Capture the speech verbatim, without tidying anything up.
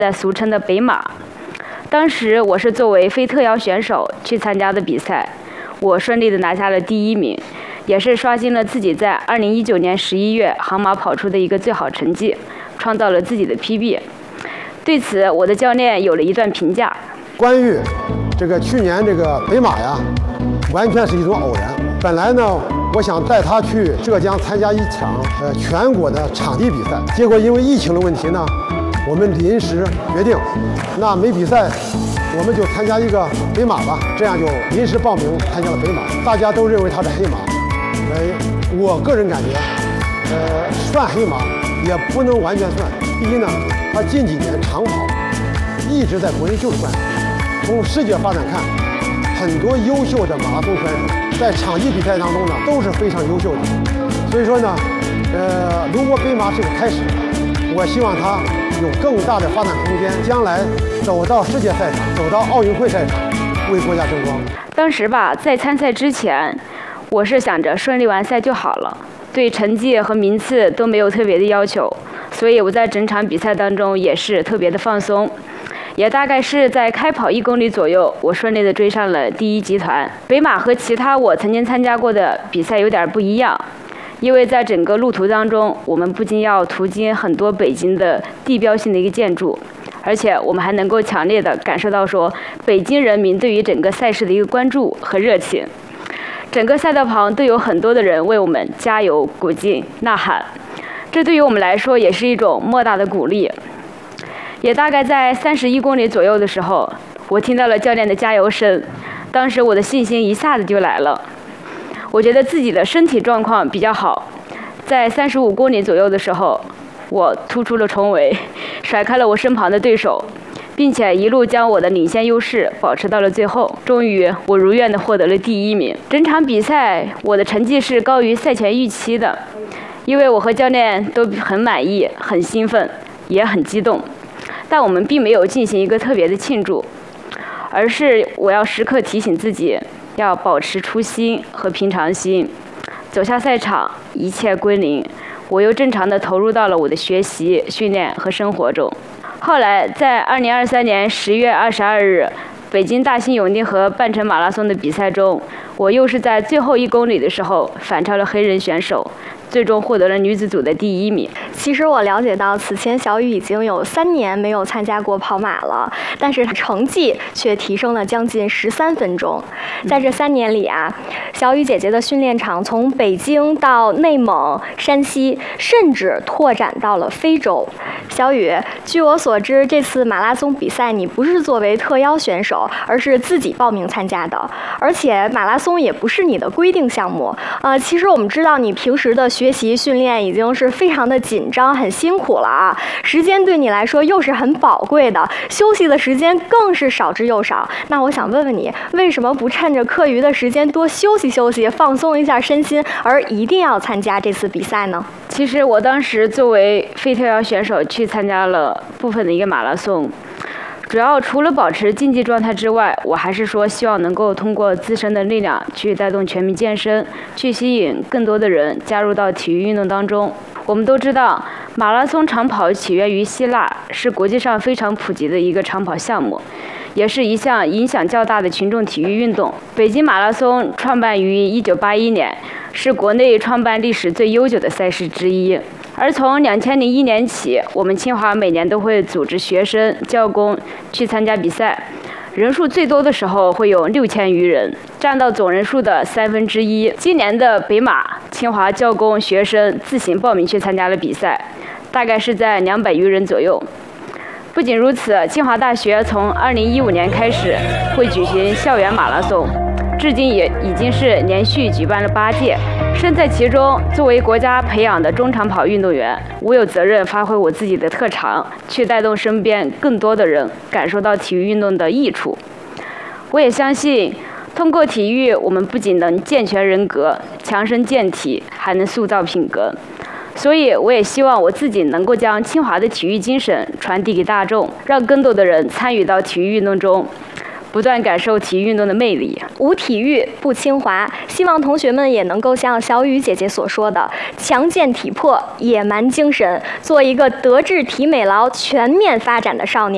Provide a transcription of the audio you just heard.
俗称的北马。当时我是作为非特邀选手去参加的比赛，我顺利的拿下了第一名，也是刷新了自己在二零一九年十一月杭马跑出的一个最好成绩，创造了自己的 P B。对此，我的教练有了一段评价： 关于这个去年这个北马呀，完全是一种偶然。本来呢，我想带他去浙江参加一场呃全国的场地比赛，结果因为疫情的问题呢，我们临时决定，那没比赛，我们就参加一个北马吧。这样就临时报名参加了北马，大家都认为它是黑马。呃，我个人感觉，呃，算黑马也不能完全算。第一呢，它近几年长跑一直在国内就是冠军。从世界发展看，很多优秀的马拉松选手在场地比赛当中呢都是非常优秀的。所以说呢，呃，如果北马是个开始，我希望它有更大的发展空间，将来走到世界赛场，走到奥运会赛场，为国家争光。 当时吧，在参赛之前，我是想着顺利完赛就好了，对成绩和名次都没有特别的要求，所以我在整场比赛当中也是特别的放松。也大概是在开跑一公里左右，我顺利的追上了第一集团。北马和其他我曾经参加过的比赛有点不一样，因为在整个路途当中，我们不仅要途经很多北京的地标性的一个建筑，而且我们还能够强烈的感受到说北京人民对于整个赛事的一个关注和热情。整个赛道旁都有很多的人为我们加油鼓劲呐喊，这对于我们来说也是一种莫大的鼓励。也大概在三十一公里左右的时候，我听到了教练的加油声，当时我的信心一下子就来了。我觉得自己的身体状况比较好，在三十五公里左右的时候，我突出了重围，甩开了我身旁的对手，并且一路将我的领先优势保持到了最后。终于，我如愿的获得了第一名。整场比赛我的成绩是高于赛前预期的，因为我和教练都很满意、很兴奋，也很激动。但我们并没有进行一个特别的庆祝，而是我要时刻提醒自己，要保持初心和平常心。走下赛场，一切归零，我又正常的投入到了我的学习、训练和生活中。后来，在二零二三年十月二十二日，北京大兴永定河半程马拉松的比赛中，我又是在最后一公里的时候反超了黑人选手，最终获得了女子组的第一名。 其实我了解到，此前小雨已经有三年没有参加过跑马了，但是成绩却提升了将近十三分钟。在这三年里啊，小雨姐姐的训练场从北京到内蒙、山西，甚至拓展到了非洲。小雨，据我所知，这次马拉松比赛你不是作为特邀选手，而是自己报名参加的，而且马拉松也不是你的规定项目。呃，其实我们知道你平时的学习训练已经是非常的紧张、很辛苦了啊，时间对你来说又是很宝贵的，休息的时间更是少之又少。那我想问问你，为什么不趁着课余的时间多休息休息，放松一下身心，而一定要参加这次比赛呢？ 其实我当时作为非特邀选手去参加了部分的一个马拉松，主要除了保持竞技状态之外，我还是说希望能够通过自身的力量去带动全民健身，去吸引更多的人加入到体育运动当中。我们都知道，马拉松长跑起源于希腊，是国际上非常普及的一个长跑项目，也是一项影响较大的群众体育运动。北京马拉松创办于一九八一年，是国内创办历史最悠久的赛事之一。而从两千零一年起，我们清华每年都会组织学生、教工去参加比赛，人数最多的时候会有六千余人，占到总人数的三分之一。今年的北马，清华教工学生自行报名去参加了比赛，大概是在两百余人左右。不仅如此，清华大学从二零一五年开始会举行校园马拉松，至今也已经是连续举办了八届。身在其中，作为国家培养的中长跑运动员，我有责任发挥我自己的特长，去带动身边更多的人感受到体育运动的益处。我也相信，通过体育，我们不仅能健全人格、强身健体，还能塑造品格。所以，我也希望我自己能够将清华的体育精神传递给大众，让更多的人参与到体育运动中，不断感受体育运动的魅力。 无体育不清华，希望同学们也能够像小雨姐姐所说的，强健体魄、野蛮精神，做一个德智体美劳全面发展的少年。